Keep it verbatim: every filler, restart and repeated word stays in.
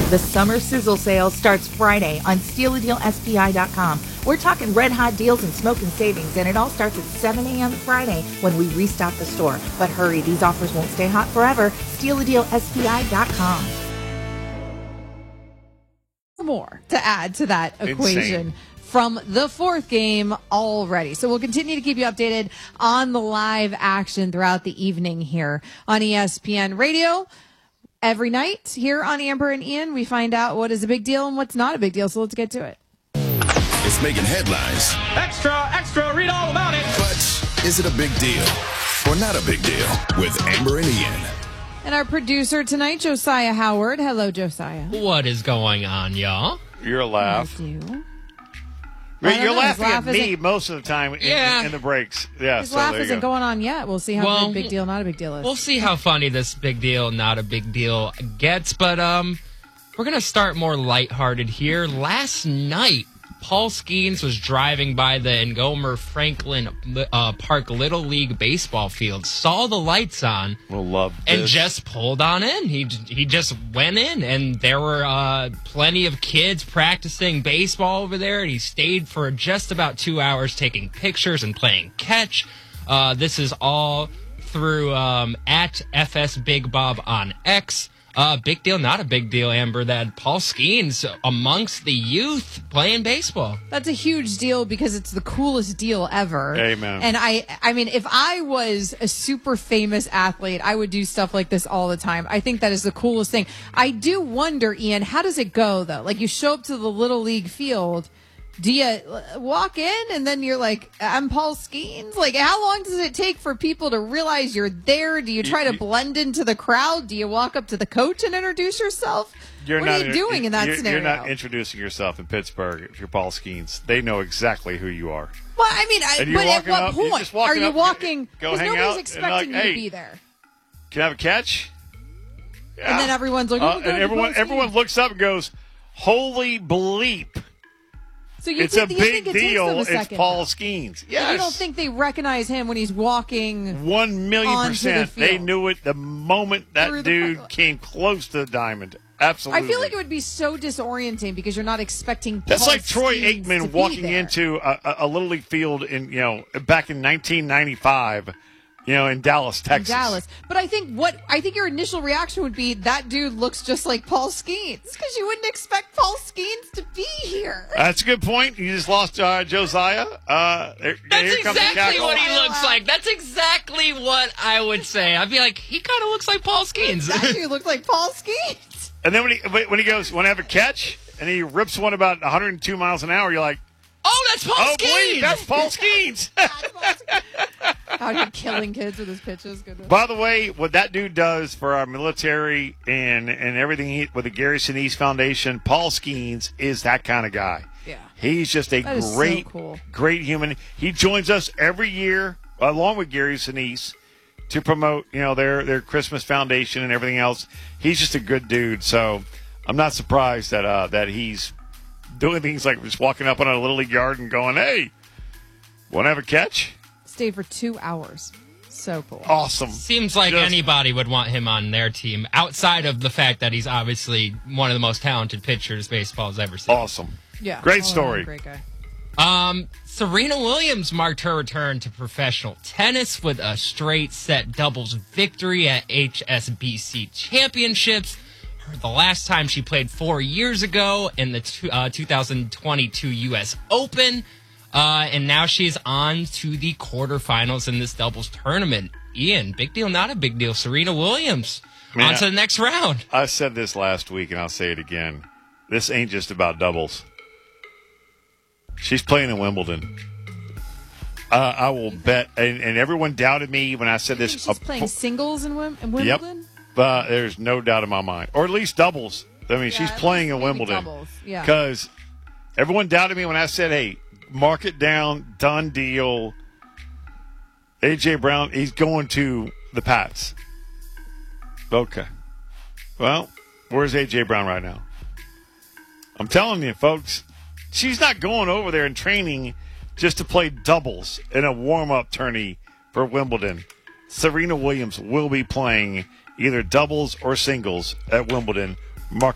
The summer sizzle sale starts Friday on steal a deal S P I dot com. We're talking red hot deals and smoking savings, and it all starts at seven a.m. Friday when we restock the store. But hurry, these offers won't stay hot forever. steal a deal S P I dot com. More to add to that equation. Insane. From the fourth game already. So we'll continue to keep you updated on the live action throughout the evening here on E S P N Radio. Every night here on Amber and Ian, we find out what is a big deal and what's not a big deal. So let's get to it. It's making headlines. Extra, extra, read all about it. But is it a big deal or not a big deal with Amber and Ian? And our producer tonight, Josiah Howard. Hello, Josiah. What is going on, y'all? You're a laugh. How are you? You're, I don't you're know, his laughing laugh at me isn't- most of the time in, Yeah. in the breaks. Yeah, His so laugh there you isn't go. going on yet. We'll see how Well, big, big deal, not a big deal is. We'll see how funny this big deal, not a big deal gets. But um, we're going to start more lighthearted here. Last night, Paul Skeens was driving by the Ngomer Franklin uh, Park Little League baseball field, saw the lights on, We'll love and this. just pulled on in. He he just went in, and there were uh, plenty of kids practicing baseball over there. And he stayed for just about two hours taking pictures and playing catch. Uh, this is all through um, at F S Big Bob on X. Uh, big deal, not a big deal, Amber, that Paul Skeens amongst the youth playing baseball. That's a huge deal because it's the coolest deal ever. Amen. And I, I mean, if I was a super famous athlete, I would do stuff like this all the time. I think that is the coolest thing. I do wonder, Ian, how does it go though? Like you show up to the Little League field. Do you walk in and then you're like, I'm Paul Skeens? Like, how long does it take for people to realize you're there? Do you try to blend into the crowd? Do you walk up to the coach and introduce yourself? You're what not, are you doing in that you're, scenario? You're not introducing yourself in Pittsburgh if you're Paul Skeens. They know exactly who you are. Well, I mean, I, And you're but at walking what up- you're point just walking are you up, walking? go Because hang nobody's out, and expecting like, you hey, to be there. Can I have a catch? Yeah. And then everyone's like, oh, Uh, my God, and you're everyone, Paul everyone Skeens. looks up and goes, "Holy bleep! So you It's a think, you think big it takes them deal. a It's second, Paul though? Skeens." But Yes, You don't think they recognize him when he's walking? one million onto the percent. They field. knew it the moment that Through the dude parking lot. came close to the diamond. Absolutely. I feel like it would be so disorienting because you're not expecting. That's Paul like Troy Skeens to Aikman be walking there. into a, a, a Little League field in, you know, back in nineteen ninety-five, you know, in Dallas, in Texas. Dallas. But I think what I think your initial reaction would be that dude looks just like Paul Skeens because you wouldn't expect Paul Skeens to be here. That's a good point. You just lost uh, Josiah. Uh, there, That's here comes the exactly cackle. what he looks like. That's exactly what I would say. I'd be like, he kind of looks like Paul Skeens. That dude looks like Paul Skeens. And then when he when he goes, "Want to have a catch?" and he rips one about one hundred two miles an hour, you're like, Oh, that's Paul "Oh, Skeens. bleep, that's Paul Skeens." Out here killing kids with his pitches. Goodness. By the way, what that dude does for our military and and everything he, with the Gary Sinise Foundation, Paul Skeens is that kind of guy. Yeah. He's just a That is so great, cool. great human. He joins us every year, along with Gary Sinise, to promote, you know, their their Christmas Foundation and everything else. He's just a good dude. So I'm not surprised that uh, that he's doing things like just walking up on a Little League yard and going, "Hey, want to have a catch?" Stayed for two hours. So cool. Awesome. Seems like Just- anybody would want him on their team, outside of the fact that he's obviously one of the most talented pitchers baseball's ever seen. Awesome. Yeah. Great all story. around Great guy. Um, Serena Williams marked her return to professional tennis with a straight set doubles victory at H S B C Championships. The last time she played four years ago in the two, uh, two thousand twenty-two U S Open. Uh, and now she's on to the quarterfinals in this doubles tournament. Ian, big deal, not a big deal. Serena Williams Man, on to the next round. I said this last week, and I'll say it again. This ain't just about doubles. She's playing in Wimbledon. Uh, I will bet, and, and everyone doubted me when I said You this. think she's uh, playing singles in, Wim- in Yep. Wimbledon? Uh, there's no doubt in my mind. Or at least doubles. I mean, she's at playing least in maybe Wimbledon. doubles, yeah. Because everyone doubted me when I said, hey, mark it down, done deal. A J. Brown, he's going to the Pats. Okay. Well, where's A J. Brown right now? I'm telling you, folks, she's not going over there and training just to play doubles in a warm-up tourney for Wimbledon. Serena Williams will be playing either doubles or singles at Wimbledon. Mark